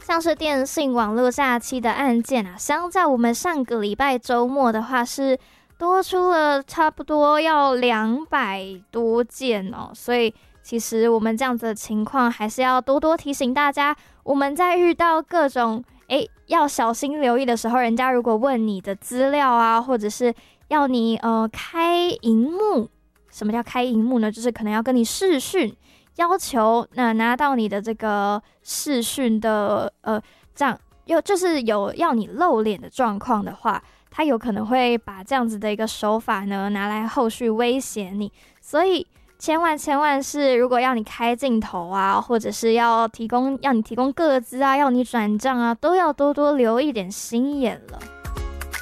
像是电信网络诈欺的案件啊，相较我们上个礼拜周末的话是多出了差不多要200多件哦，所以其实我们这样子的情况还是要多多提醒大家，我们在遇到各种要小心留意的时候，人家如果问你的资料啊，或者是要你开荧幕，什么叫开荧幕呢？就是可能要跟你视讯，要求拿到你的这个视讯的这样就是有要你露脸的状况的话，他有可能会把这样子的一个手法呢拿来后续威胁你，所以千万是，如果要你开镜头啊，或者是要你提供个资啊，要你转账啊，都要多多留一点心眼了。